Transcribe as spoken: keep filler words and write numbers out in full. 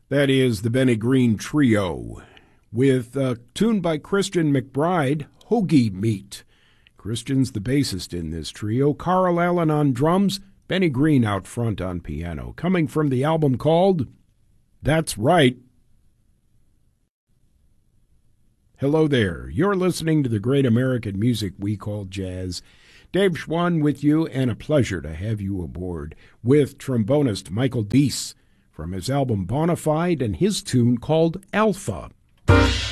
That is the Benny Green Trio, with a tune by Christian McBride, Hoagie Meat. Christian's the bassist in this trio, Carl Allen on drums, Benny Green out front on piano, coming from the album called That's Right. Hello there. You're listening to the great American music we call jazz. Dave Schwann with you, and a pleasure to have you aboard with trombonist Michael Deese from his album Bonafide and his tune called Alpha.